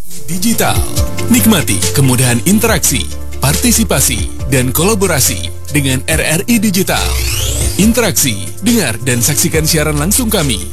Digital. Nikmati kemudahan interaksi, partisipasi, dan kolaborasi dengan RRI Digital. Interaksi, dengar dan saksikan siaran langsung kami